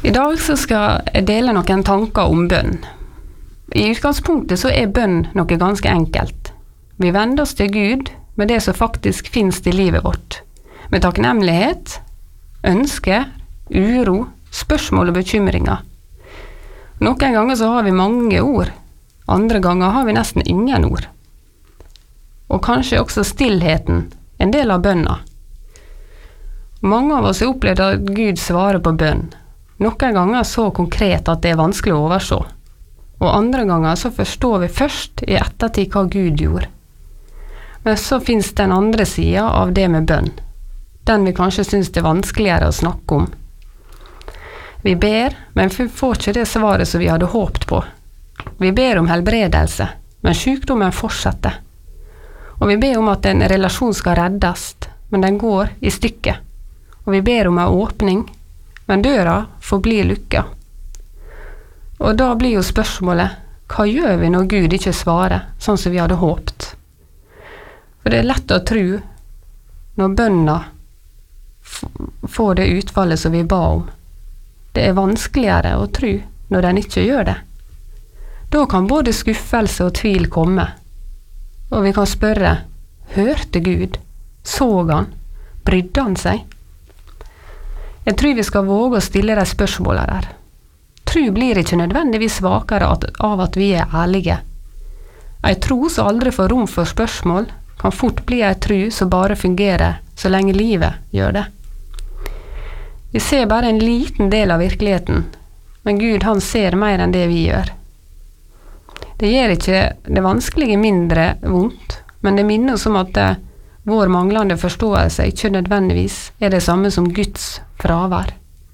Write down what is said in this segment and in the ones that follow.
I dag så skal jeg dele noen tanker om bønn. I utgangspunktet så bønn noe ganske enkelt. Vi vender oss til Gud med det som faktisk finnes i livet vårt. Med takknemlighet, ønsker, uro, spørsmål og bekymringer. Noen ganger så har vi mange ord, andre ganger har vi nesten ingen ord. Og kanskje også stillheten, en del av bønna. Mange av oss har opplevd at Gud svarer på bønn. Noen ganger så konkret at det vanskelig å overse. Og andre ganger så forstår vi først i ettertid hva Gud gjorde. Men så finnes den andre siden av det med bønn. Den vi kanskje synes det vanskeligere å snakke om. Vi ber, men vi får ikke det svaret som vi hadde håpt på. Vi ber om helbredelse, men sykdommen fortsetter. Og vi ber om at en relasjon skal reddes, men den går i stykker. Og vi ber om en åpning, men døra forblir lukket. Og da blir jo spørsmålet, hva gjør vi når Gud ikke svarer, sånn som vi hadde håpt? For det lett å tro, når bønna får det utfallet som vi ba om. Det vanskeligere å tro når den ikke gjør det. Da kan både skuffelse og tvil komme. Og vi kan spørre, hørte Gud? Så han? Brydde han seg? Jeg tror vi skal våge å stille de spørsmålene der. Tro blir ikke nødvendigvis svakere av at vi ærlige. En tro som aldri får rom for spørsmål, kan fort bli en tro som bare fungerer så lenge livet gjør det. Vi ser bare en liten del av virkeligheten, men Gud han ser mer enn det vi gjør. Det gjør ikke det vanskelige mindre vondt, men det minner oss om at vår manglende forståelse ikke nødvendigvis det samme som Guds fravær.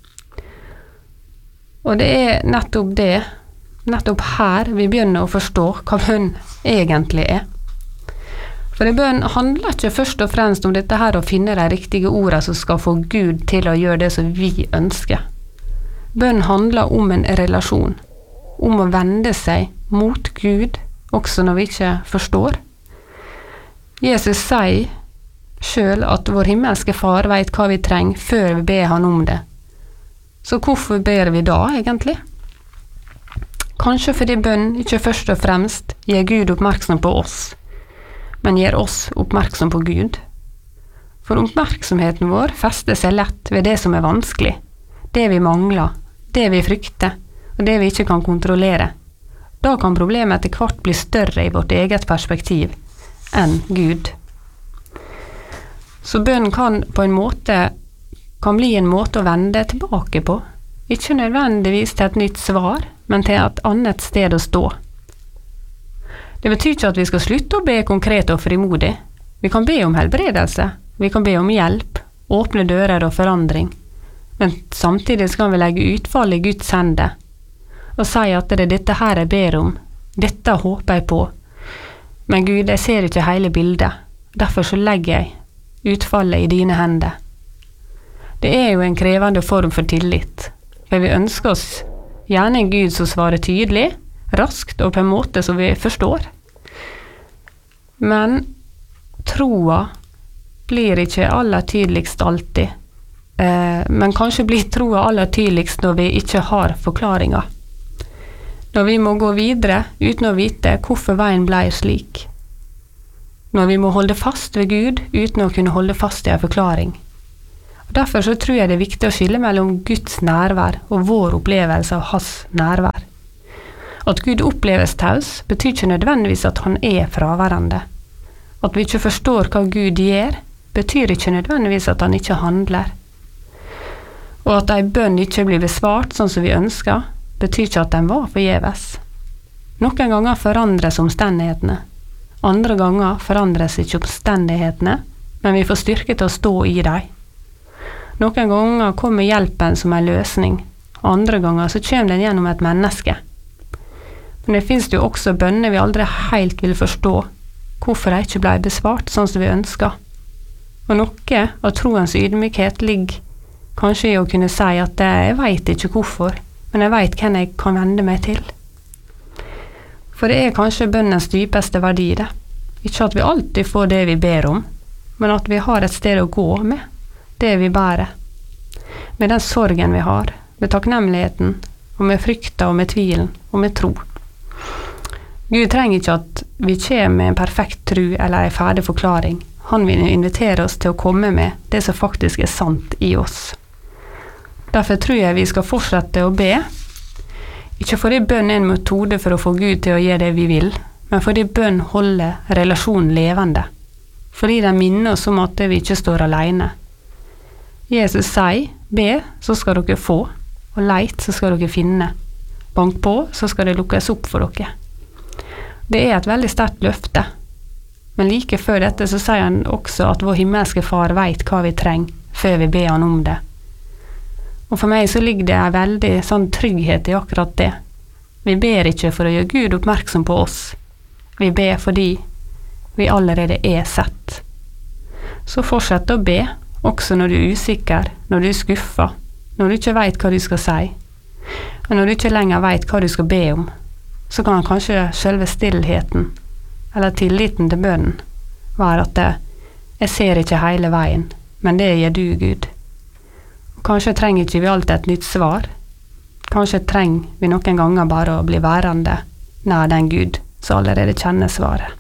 Og det nettopp her vi begynner å forstå hva bønn egentlig For bønn handler ikke først og fremst om dette her å finne de riktige ordene som skal få Gud til å gjøre det som vi ønsker. Bønn handler om en relasjon, om å vende seg mot Gud, også når vi ikke forstår. Jesus sier selv at vår himmelske far vet hva vi trenger før vi ber han om det. Så hvorfor ber vi da egentlig? Kanskje fordi bønn ikke først og fremst gjør Gud oppmerksom på oss, men gjør oss oppmerksom på Gud. For oppmerksomheten vår fester seg lett ved det som vanskelig, det vi mangler, det vi frykter, og det vi ikke kan kontrollere. Da kan problemet etter hvert bli større i vårt eget perspektiv enn Gud. Så bønn kan bli en måte å vende tilbake på, ikke nødvendigvis til et nytt svar, men til et annet sted å stå. Det betyr ikke at vi skal slutte å be konkret og frimodig. Vi kan be om helbredelse, vi kan be om hjelp, åpne dører og forandring, men samtidig skal vi legge utfall i Guds hender, og si at det dette her jeg ber om, dette håper jeg på, men Gud, jeg ser ikke hele bildet, derfor så legger jeg utfallet i dine hender. Det jo en krevende form for tillit, for vi ønsker oss gjerne en Gud som svarer tydelig, raskt og på en måte som vi forstår. Men troa blir ikke aller tydeligst alltid, men kanskje blir troa aller tydeligst når vi ikke har forklaringer. Når vi må gå videre uten å vite hvorfor veien ble slik. Når vi må holde fast ved Gud uten å kunne holde fast i en forklaring. Derfor så tror jeg det viktig å skille mellom Guds nærvær og vår opplevelse av hans nærvær. At Gud oppleves taus betyr ikke nødvendigvis at han fraværende. At vi ikke forstår hva Gud gjør, betyr ikke nødvendigvis at han ikke handler. Og at en bønn ikke blir besvart sånn som vi ønsker, betyr ikke at den var forgjeves. Noen ganger forandres omstendighetene. Andre ganger forandres ikke omstendighetene, men vi får styrke til å stå i dem. Noen ganger kommer hjelpen som en løsning, andre ganger så kommer den gjennom et menneske. Men det finnes jo også bønner vi aldri helt vil forstå, hvorfor de ikke ble besvart sånn som vi ønsker. Og noe av troens ydmykhet ligger kanskje i å kunne si at jeg vet ikke hvorfor, men jeg vet hvem jeg kan vende meg til. For det kanskje bønnens dypeste verdi det. Ikke at vi alltid får det vi ber om, men at vi har et sted å gå med det vi bærer. Med den sorgen vi har, med takknemligheten, og med frykta og med tvilen, og med tro. Gud trenger ikke at vi kommer med en perfekt tro eller en ferdig forklaring. Han vil invitere oss til å komme med det som faktisk er sant i oss. Derfor tror jeg vi skal fortsette å be, ikke fordi bønn er en metode for å få Gud til å gjøre det vi vil, men fordi bønn holder relasjonen levende. Fordi den minner oss om at vi ikke står alene. Jesus sier, be, så skal dere få, og leit, så skal dere finne. Bank på, så skal det lukkes opp for dere. Det er et veldig sterkt løfte, men like før dette så sier han også at vår himmelske far vet hva vi trenger, før vi ber han om det. Og for meg så ligger det en veldig sånn trygghet i akkurat det. Vi ber ikke for å gjøre Gud oppmerksom på oss. Vi ber fordi vi allerede er sett. Så fortsett å be, også når du er usikker, når du er skuffet, når du ikke vet hva du skal si, og når du ikke lenger vet hva du skal be om, så kan kanskje selve stillheten, eller tilliten til bønnen, være at jeg ser ikke hele veien, men det gjør du, Gud. Og kanskje trenger ikke vi alltid et nytt svar. Kanskje trenger vi noen ganger bare å bli værende nær den Gud som allerede kjenner svaret.